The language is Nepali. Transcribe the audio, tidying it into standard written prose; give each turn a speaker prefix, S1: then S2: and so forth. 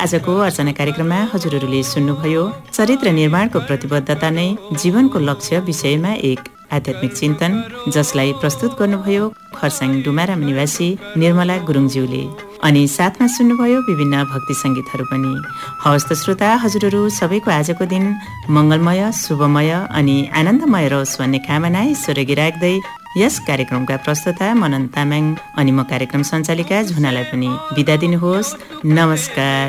S1: आजको अर्चना कार्यक्रममा हजुरहरूले सुन्नुभयो चरित्र निर्माणको प्रतिबद्धता नै जीवनको लक्ष्य विषयमा एक आध्यात्मिक चिन्तन, जसलाई प्रस्तुत गर्नुभयो खरसाङ डुमाराम निवासी निर्मला गुरुङज्यूले। अनि साथमा सुन्नुभयो विभिन्न भक्ति सङ्गीतहरू पनि। हवस् त श्रोता, हजुरहरू सबैको आजको दिन मङ्गलमय, शुभमय अनि आनन्दमय रहोस् भन्ने कामना ईश्वरगी राख्दै यस कार्यक्रमका प्रस्तुता मनन तामाङ अनि म कार्यक्रम सञ्चालिका झुनालाई पनि बिदा दिनुहोस्। नमस्कार।